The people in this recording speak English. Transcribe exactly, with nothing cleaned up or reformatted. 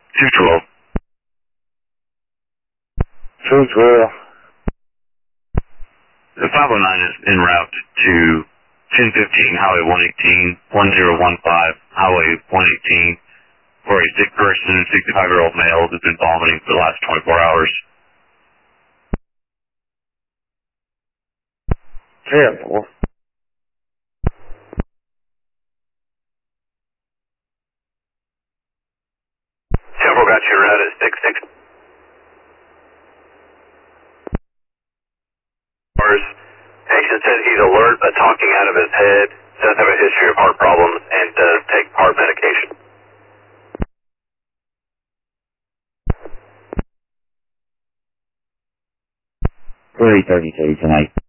two twelve. two twelve. The five oh nine is en route to ten fifteen Highway one eighteen, one zero one five Highway one eighteen, where a sick person, sixty-five-year-old male, has been vomiting for the last twenty-four hours. ten four. ten four got you route at six six. Patient says he's alert but talking out of his head, does have a history of heart problems, and does take heart medication. three thirty-two tonight.